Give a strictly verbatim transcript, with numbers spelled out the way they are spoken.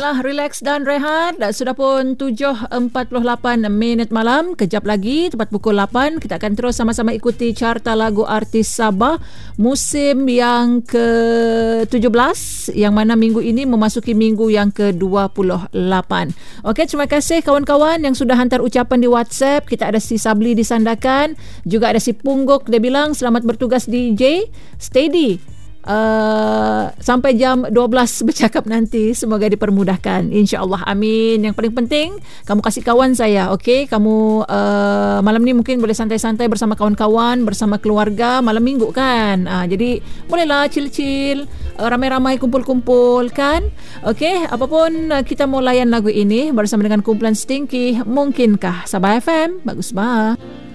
Baiklah, relax dan rehat. Sudah pun tujuh empat puluh lapan minit malam. Kejap lagi, tepat pukul lapan, kita akan terus sama-sama ikuti carta lagu artis Sabah musim yang ke tujuh belas, yang mana minggu ini memasuki minggu yang ke dua puluh lapan. Okey, terima kasih kawan-kawan yang sudah hantar ucapan di WhatsApp. Kita ada si Sabli di Sandakan, juga ada si Pungguk, dia bilang selamat bertugas D J, steady. Uh, sampai jam dua belas bercakap nanti, semoga dipermudahkan, insya-Allah, amin. Yang paling penting kamu kasih kawan saya, okey? Kamu uh, malam ni mungkin boleh santai-santai bersama kawan-kawan, bersama keluarga, malam minggu kan. Uh, jadi bolehlah chill-chill, uh, ramai-ramai kumpul-kumpul kan. Okey, apapun uh, kita mau layan lagu ini bersama dengan kumpulan Stinky, mungkinkah Sabah F M. Bagus bah.